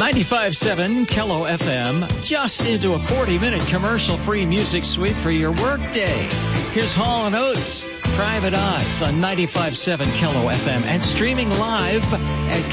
95.7 Kello FM, just into a 40-minute commercial-free music suite for your workday. Here's Hall & Oates, Private Eyes on 95.7 Kello FM and streaming live at